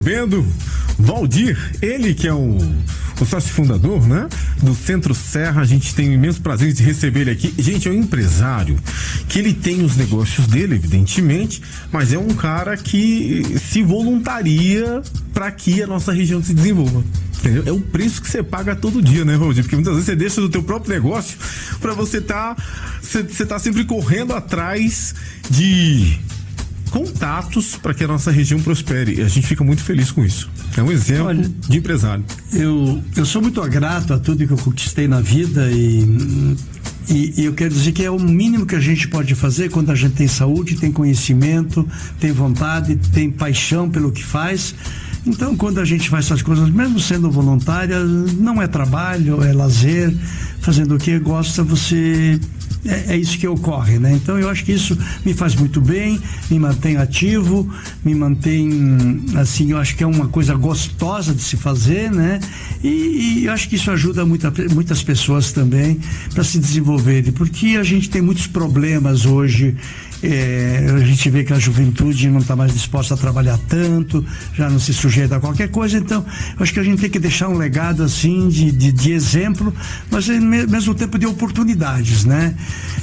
Vendo Valdir, ele que é o sócio fundador, né, do Centro Serra. A gente tem o imenso prazer de receber ele aqui. Gente, é um empresário que ele tem os negócios dele, evidentemente, mas é um cara que se voluntaria para que a nossa região se desenvolva. Entendeu? É o preço que você paga todo dia, né, Valdir? Porque muitas vezes você deixa do teu próprio negócio para você tá sempre correndo atrás de contatos para que a nossa região prospere. E a gente fica muito feliz com isso. É um exemplo de empresário. Eu sou muito grato a tudo que eu conquistei na vida e eu quero dizer que é o mínimo que a gente pode fazer quando a gente tem saúde, tem conhecimento, tem vontade, tem paixão pelo que faz. Então, quando a gente faz essas coisas, mesmo sendo voluntária, não é trabalho, é lazer. Fazendo o que gosta, você... É isso que ocorre, né? Então eu acho que isso me faz muito bem, me mantém ativo, me mantém, assim, eu acho que é uma coisa gostosa de se fazer, né? E eu acho que isso ajuda muitas pessoas também para se desenvolverem, porque a gente tem muitos problemas hoje. A gente vê que a juventude não está mais disposta a trabalhar tanto, já não se sujeita a qualquer coisa. Então eu acho que a gente tem que deixar um legado assim de exemplo, mas ao mesmo tempo de oportunidades, né?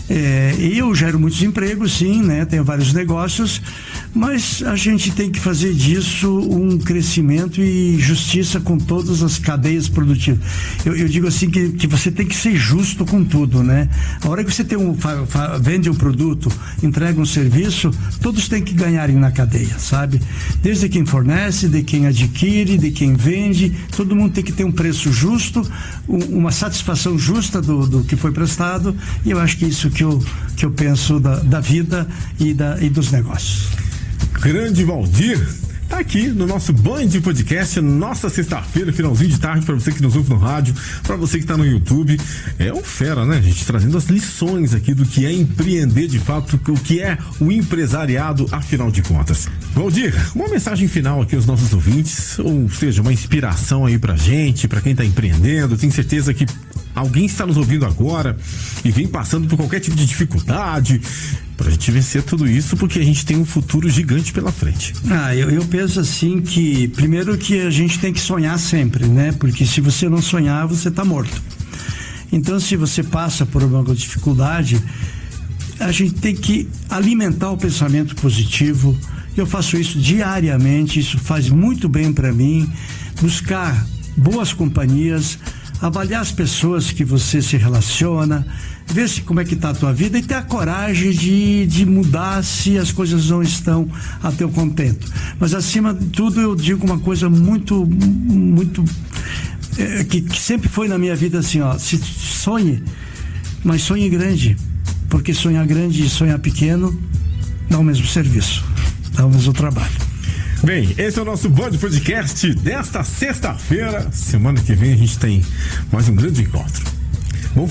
Eu gero muitos empregos, sim, né? Tenho vários negócios, mas a gente tem que fazer disso um crescimento e justiça com todas as cadeias produtivas. Eu digo assim que você tem que ser justo com tudo, né? A hora que você tem vende um produto, entrega um serviço, todos têm que ganharem na cadeia, sabe? Desde quem fornece, de quem adquire, de quem vende, todo mundo tem que ter um preço justo, uma satisfação justa do que foi prestado, e eu acho que isso que eu penso da vida e dos negócios. Grande Valdir tá aqui no nosso Band Podcast, nossa sexta-feira, finalzinho de tarde, para você que nos ouve no rádio, para você que tá no YouTube. É um fera, né, gente? Trazendo as lições aqui do que é empreender de fato, o que é o empresariado, afinal de contas. Valdir, uma mensagem final aqui aos nossos ouvintes, ou seja, uma inspiração aí pra gente, pra quem tá empreendendo. Tenho certeza que alguém está nos ouvindo agora e vem passando por qualquer tipo de dificuldade, pra gente vencer tudo isso, porque a gente tem um futuro gigante pela frente. Eu penso assim que, primeiro que a gente tem que sonhar sempre, né? Porque se você não sonhar, você tá morto. Então, se você passa por alguma dificuldade, a gente tem que alimentar o pensamento positivo. Eu faço isso diariamente, isso faz muito bem para mim. Buscar boas companhias, avaliar as pessoas que você se relaciona, ver como é que está a tua vida e ter a coragem de mudar se as coisas não estão a teu contento. Mas acima de tudo eu digo uma coisa muito que sempre foi na minha vida assim, ó: se sonhe, mas sonhe grande, porque sonhar grande e sonhar pequeno dá o mesmo serviço, dá o mesmo trabalho. Bem, esse é o nosso Band Podcast desta sexta-feira. Semana que vem a gente tem mais um grande encontro.